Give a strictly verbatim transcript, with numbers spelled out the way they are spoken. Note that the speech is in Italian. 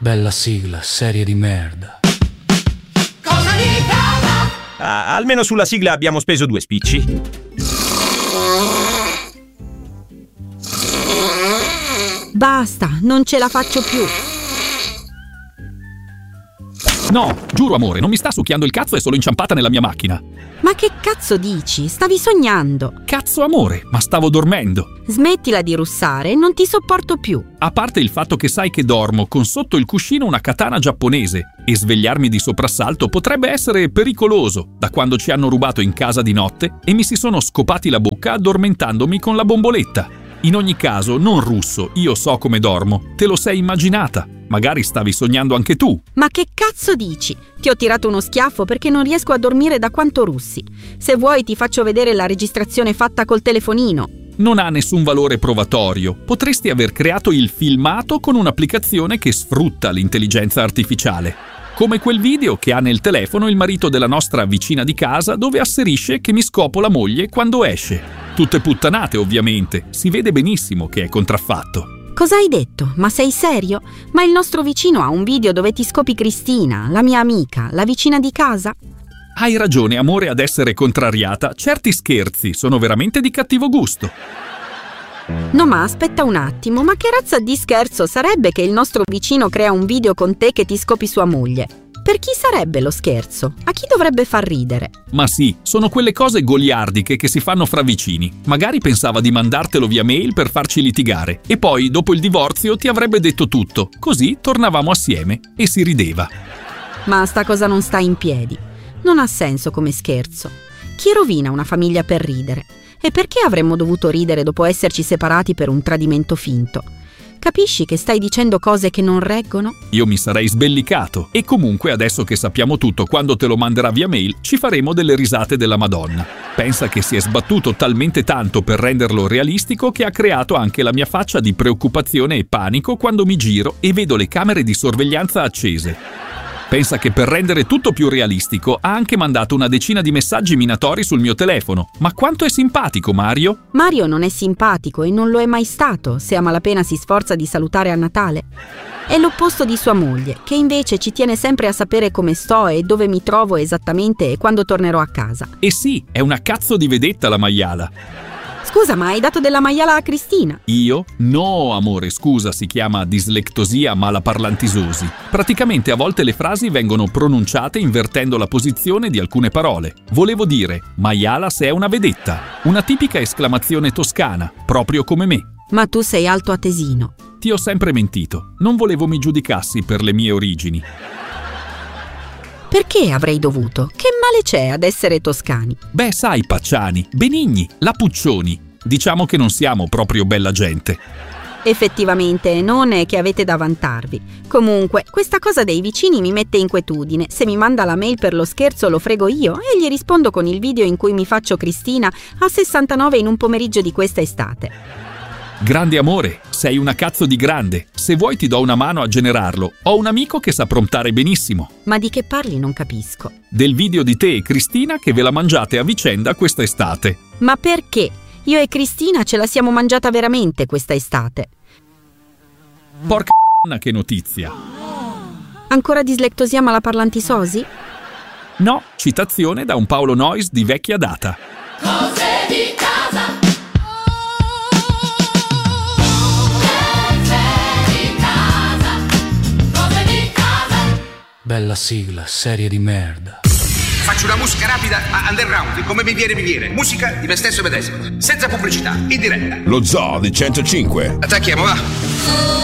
Bella sigla, serie di merda. Cosa di casa? Ah, almeno sulla sigla abbiamo speso due spicci. Basta, non ce la faccio più. No, giuro amore, non mi sta succhiando il cazzo, è solo inciampata nella mia macchina. Ma che cazzo dici? Stavi sognando. Cazzo amore, ma stavo dormendo. Smettila di russare, non ti sopporto più. A parte il fatto che sai che dormo con sotto il cuscino una katana giapponese e svegliarmi di soprassalto potrebbe essere pericoloso da quando ci hanno rubato in casa di notte e mi si sono scopati la bocca addormentandomi con la bomboletta. In ogni caso, non russo, io so come dormo. Te lo sei immaginata. Magari stavi sognando anche tu. Ma che cazzo dici? Ti ho tirato uno schiaffo perché non riesco a dormire da quanto russi. Se vuoi ti faccio vedere la registrazione fatta col telefonino. Non ha nessun valore provatorio. Potresti aver creato il filmato con un'applicazione che sfrutta l'intelligenza artificiale. Come quel video che ha nel telefono il marito della nostra vicina di casa dove asserisce che mi scopo la moglie quando esce. Tutte puttanate ovviamente, si vede benissimo che è contraffatto. Cosa hai detto? Ma sei serio? Ma il nostro vicino ha un video dove ti scopi Cristina, la mia amica, la vicina di casa? Hai ragione amore ad essere contrariata, certi scherzi sono veramente di cattivo gusto. No, ma aspetta un attimo, ma che razza di scherzo sarebbe che il nostro vicino crea un video con te che ti scopi sua moglie? Per chi sarebbe lo scherzo? A chi dovrebbe far ridere? Ma sì, sono quelle cose goliardiche che si fanno fra vicini. Magari pensava di mandartelo via mail per farci litigare e poi, dopo il divorzio, ti avrebbe detto tutto. Così tornavamo assieme e si rideva. Ma sta cosa non sta in piedi. Non ha senso come scherzo. Chi rovina una famiglia per ridere? E perché avremmo dovuto ridere dopo esserci separati per un tradimento finto? Capisci che stai dicendo cose che non reggono? Io mi sarei sbellicato e comunque adesso che sappiamo tutto, quando te lo manderà via mail ci faremo delle risate della Madonna. Pensa che si è sbattuto talmente tanto per renderlo realistico che ha creato anche la mia faccia di preoccupazione e panico quando mi giro e vedo le camere di sorveglianza accese. Pensa che per rendere tutto più realistico ha anche mandato una decina di messaggi minatori sul mio telefono. Ma quanto è simpatico Mario? Mario non è simpatico e non lo è mai stato, se a malapena si sforza di salutare a Natale. È l'opposto di sua moglie, che invece ci tiene sempre a sapere come sto e dove mi trovo esattamente e quando tornerò a casa. E sì, è una cazzo di vedetta la maiala. Scusa, ma hai dato della maiala a Cristina? Io? No, amore, scusa, si chiama dislectosia malaparlantisosi. Praticamente a volte le frasi vengono pronunciate invertendo la posizione di alcune parole. Volevo dire, maiala se è una vedetta. Una tipica esclamazione toscana, proprio come me. Ma tu sei alto atesino. Ti ho sempre mentito. Non volevo mi giudicassi per le mie origini. Perché avrei dovuto? Che male c'è ad essere toscani? Beh, sai, Pacciani, Benigni, Lapuccioni. Diciamo che non siamo proprio bella gente. Effettivamente non è che avete da vantarvi. Comunque, questa cosa dei vicini mi mette inquietudine. Se mi manda la mail per lo scherzo lo frego io e gli rispondo con il video in cui mi faccio Cristina a sessantanove in un pomeriggio di questa estate. Grande amore, sei una cazzo di grande. Se vuoi ti do una mano a generarlo. Ho un amico che sa promptare benissimo. Ma di che parli non capisco. Del video di te e Cristina che ve la mangiate a vicenda questa estate. Ma perché? Io e Cristina ce la siamo mangiata veramente questa estate. Porca c***a, che notizia. Ancora dislectosia malaparlantisosi? No, citazione da un Paolo Noyes di vecchia data. Cose di casa. Bella sigla, serie di merda. Faccio una musica rapida a underground, come mi viene mi viene. Musica di me stesso medesimo, senza pubblicità, in diretta. Lo Zoo di centocinque. Attacchiamo, va.